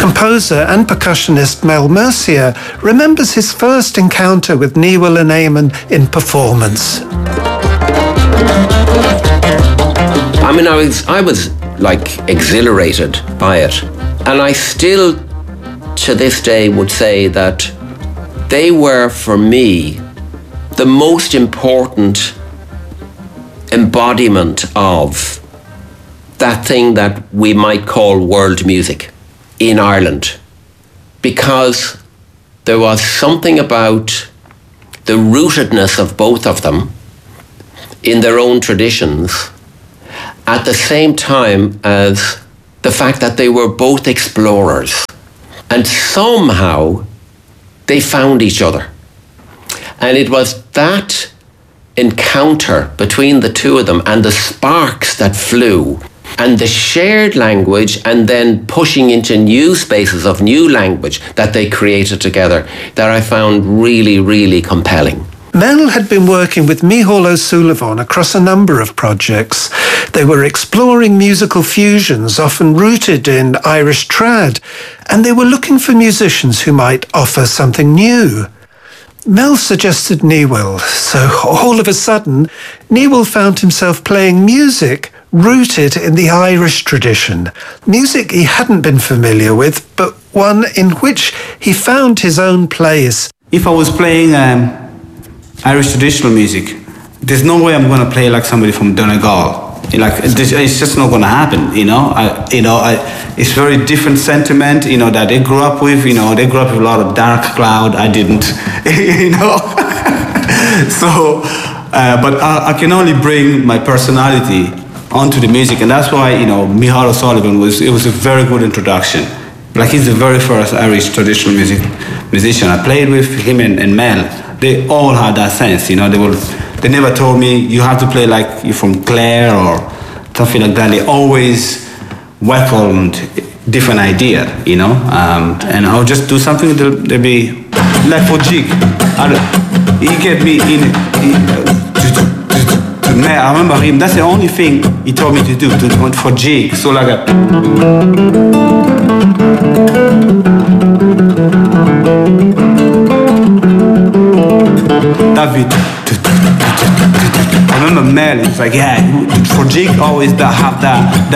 Composer and percussionist Mel Mercier remembers his first encounter with Niall and Eamon in performance. I mean, I was like exhilarated by it. And I still, to this day, would say that they were, for me, the most important embodiment of that thing that we might call world music in Ireland, because there was something about the rootedness of both of them in their own traditions, at the same time as the fact that they were both explorers. And somehow they found each other. And it was that encounter between the two of them and the sparks that flew and the shared language and then pushing into new spaces of new language that they created together that I found really, really compelling. Mel had been working with Micheál O'Sullivan across a number of projects. They were exploring musical fusions, often rooted in Irish trad, and they were looking for musicians who might offer something new. Mel suggested Niall, so all of a sudden, Niall found himself playing music rooted in the Irish tradition, music he hadn't been familiar with, but one in which he found his own place. If I was playing Irish traditional music, there's no way I'm going to play like somebody from Donegal. Like, it's just not going to happen, you know. It's very different sentiment, you know, that they grew up with. You know, they grew up with a lot of dark cloud. I didn't, you know. So, but I can only bring my personality onto the music, and that's why, you know, Micheál O'Sullivan was a very good introduction. Like, he's the very first Irish traditional musician I played with. Him and Mel, they all had that sense, you know. They never told me you have to play like you're from Clare or something like that. They always welcomed different idea, you know. And I'll just do something that be like for jig. He get me in. I remember him. That's the only thing he told me to do for jig. So like a. That beat. I remember Mel, it's like, yeah, for jig always have that